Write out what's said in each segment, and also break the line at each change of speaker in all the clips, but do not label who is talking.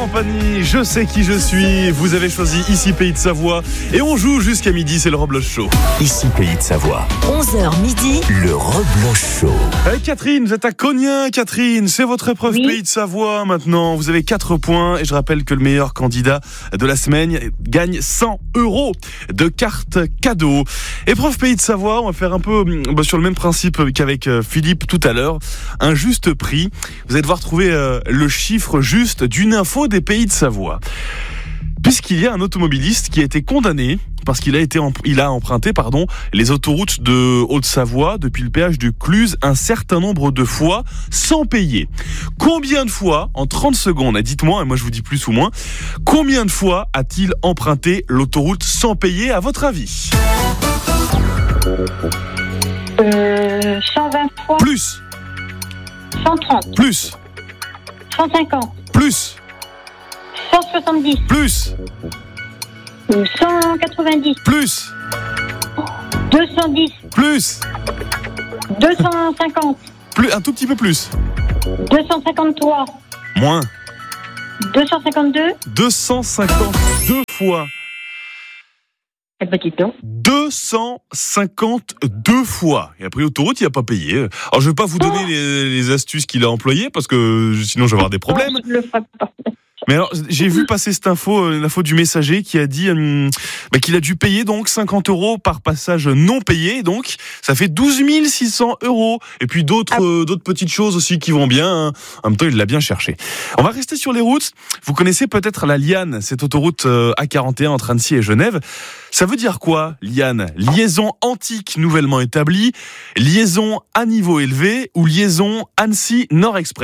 compagnie, je sais qui je suis. Vous avez choisi Ici Pays de Savoie et on joue jusqu'à midi, c'est le Rebloche Show.
Ici Pays de Savoie.
11h midi.
Le Rebloche Show.
Catherine, vous êtes à Cognin. Catherine, c'est votre épreuve Pays de Savoie maintenant. Vous avez 4 points et je rappelle que le meilleur candidat de la semaine gagne 100 € de cartes cadeaux. Épreuve Pays de Savoie, on va faire un peu sur le même principe qu'avec Philippe tout à l'heure. Un juste prix. Vous allez devoir trouver le chiffre juste d'une info des Pays de Savoie. Puisqu'il y a un automobiliste qui a été condamné parce qu'il a emprunté les autoroutes de Haute-Savoie depuis le péage de Cluse un certain nombre de fois sans payer. Combien de fois, en 30 secondes, dites-moi, et moi je vous dis plus ou moins, combien de fois a-t-il emprunté l'autoroute sans payer à votre avis ?
120 fois.
Plus.
130.
Plus.
150.
Plus.
170.
Plus.
190.
Plus.
210.
Plus.
250.
Plus. Un tout petit peu plus.
253.
Moins.
252.
252 fois.
Petite non.
252 fois. Et après l'autoroute, il n'a pas payé. Alors je ne vais pas vous donner les astuces qu'il a employées parce que sinon je vais avoir des problèmes.
Non, je le ferai pas.
Mais alors, j'ai vu passer cette info, l'info du messager qui a dit qu'il a dû payer donc 50 € par passage non payé. Donc, ça fait 12 600 €. Et puis d'autres petites choses aussi qui vont bien. Hein. En même temps, il l'a bien cherché. On va rester sur les routes. Vous connaissez peut-être la Liane, cette autoroute A41 entre Annecy et Genève. Ça veut dire quoi, Liane ? Liaison antique nouvellement établie, liaison à niveau élevé ou liaison Annecy-Nord Express ?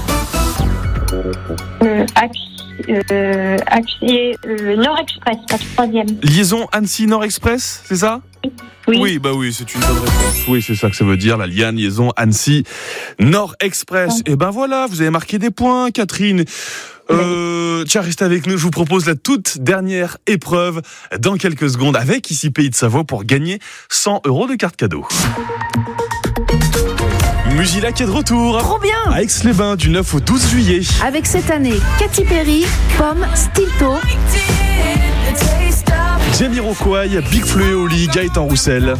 Nord Express, la troisième.
Liaison Annecy-Nord Express, c'est ça ?
Oui.
Oui, c'est une bonne réponse. Oui, c'est ça que ça veut dire, la Liane, liaison Annecy-Nord Express. Et ben voilà, vous avez marqué des points, Catherine. Tiens, restez avec nous, je vous propose la toute dernière épreuve dans quelques secondes avec Ici Pays de Savoie pour gagner 100 € de cartes cadeaux. Musilac est de retour.
Trop bien.
À Aix-les-Bains du 9 au 12 juillet.
Avec cette année, Katy Perry, Pomme, Stilto,
Jamiroquai, Big Flo et Oli, Gaëtan Roussel.